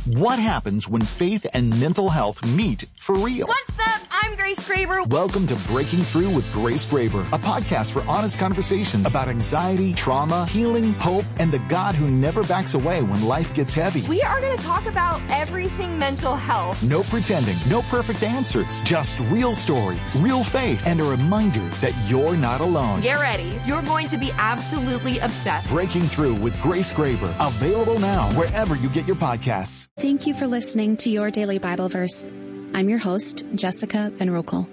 What happens when faith and mental health meet for real? What's up? I'm Grace Graber. Welcome to Breaking Through with Grace Graber, a podcast for honest conversations about anxiety, trauma, healing, hope, and the God who never backs away when life gets heavy. We are going to talk about everything mental health. No pretending, no perfect answers, just real stories, real faith, and a reminder that you're not alone. Get ready. You're going to be absolutely obsessed. Breaking Through with Grace Graber, available now wherever you get your podcasts. Thank you for listening to Your Daily Bible Verse. I'm your host, Jessica Van Roekel.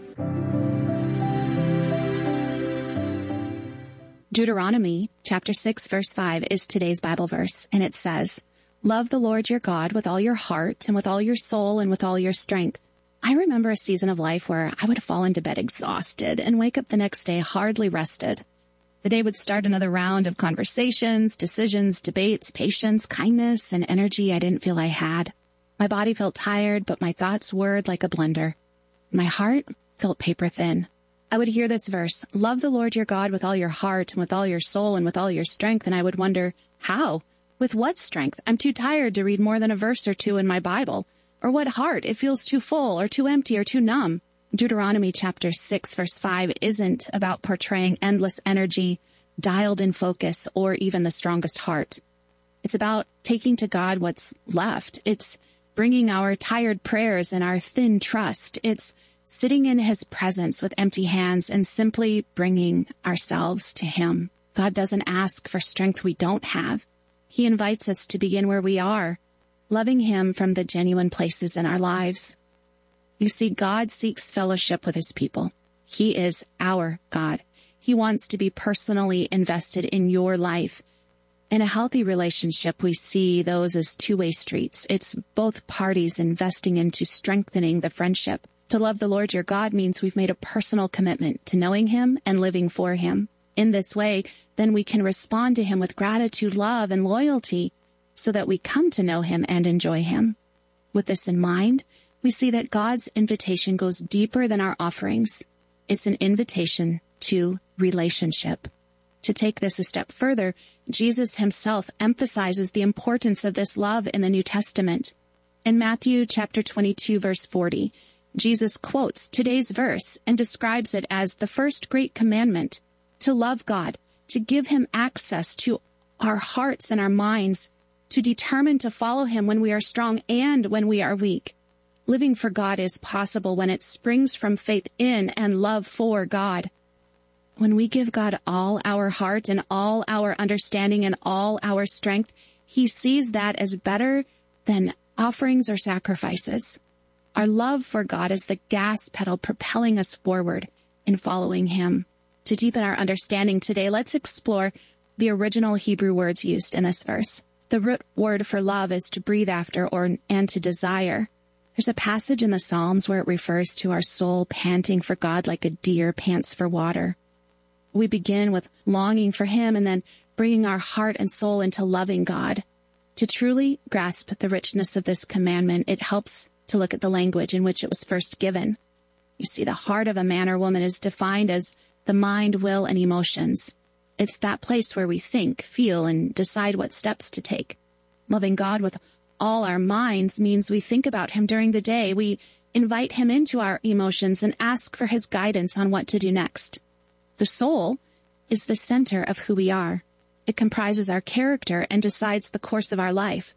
Deuteronomy chapter 6, verse 5 is today's Bible verse, and it says, "Love the Lord your God with all your heart and with all your soul and with all your strength." I remember a season of life where I would fall into bed exhausted and wake up the next day hardly rested. The day would start another round of conversations, decisions, debates, patience, kindness, and energy I didn't feel I had. My body felt tired, but my thoughts whirred like a blender. My heart felt paper thin. I would hear this verse, "Love the Lord your God with all your heart and with all your soul and with all your strength," and I would wonder, how? With what strength? I'm too tired to read more than a verse or two in my Bible. Or what heart? It feels too full or too empty or too numb. Deuteronomy chapter 6, verse 5 isn't about portraying endless energy, dialed-in focus, or even the strongest heart. It's about taking to God what's left. It's bringing our tired prayers and our thin trust. It's sitting in his presence with empty hands and simply bringing ourselves to him. God doesn't ask for strength we don't have. He invites us to begin where we are, loving him from the genuine places in our lives. You see, God seeks fellowship with his people. He is our God. He wants to be personally invested in your life. In a healthy relationship, we see those as two-way streets. It's both parties investing into strengthening the friendship. To love the Lord your God means we've made a personal commitment to knowing him and living for him. In this way, then we can respond to him with gratitude, love, and loyalty so that we come to know him and enjoy him. With this in mind, we see that God's invitation goes deeper than our offerings. It's an invitation to relationship. To take this a step further, Jesus himself emphasizes the importance of this love in the New Testament. In Matthew chapter 22, verse 40, Jesus quotes today's verse and describes it as the first great commandment, to love God, to give him access to our hearts and our minds, to determine to follow him when we are strong and when we are weak. Living for God is possible when it springs from faith in and love for God. When we give God all our heart and all our understanding and all our strength, he sees that as better than offerings or sacrifices. Our love for God is the gas pedal propelling us forward in following him. To deepen our understanding today, let's explore the original Hebrew words used in this verse. The root word for love is to breathe after and to desire. There's a passage in the Psalms where it refers to our soul panting for God like a deer pants for water. We begin with longing for him and then bringing our heart and soul into loving God. To truly grasp the richness of this commandment, it helps to look at the language in which it was first given. You see, the heart of a man or woman is defined as the mind, will, and emotions. It's that place where we think, feel, and decide what steps to take. Loving God with all our minds means we think about him during the day. We invite him into our emotions and ask for his guidance on what to do next. The soul is the center of who we are. It comprises our character and decides the course of our life.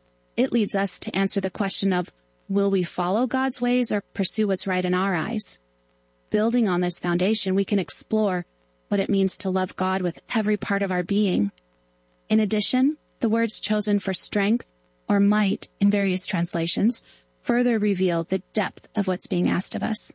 It leads us to answer the question of, will we follow God's ways or pursue what's right in our eyes? Building on this foundation, we can explore what it means to love God with every part of our being. In addition, the words chosen for strength or might in various translations further reveal the depth of what's being asked of us.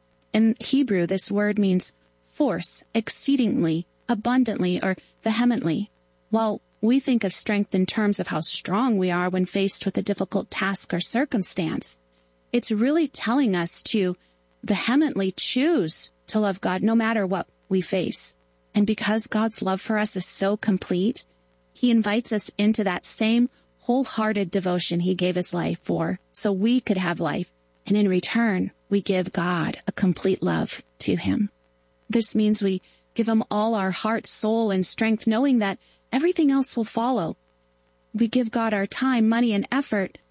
In Hebrew, this word means force, exceedingly, abundantly, or vehemently. While we think of strength in terms of how strong we are when faced with a difficult task or circumstance, it's really telling us to vehemently choose to love God no matter what we face. And because God's love for us is so complete, he invites us into that same wholehearted devotion he gave his life for so we could have life. And in return, we give God a complete love to him. This means we give him all our heart, soul, and strength, knowing that everything else will follow. We give God our time, money, and effort,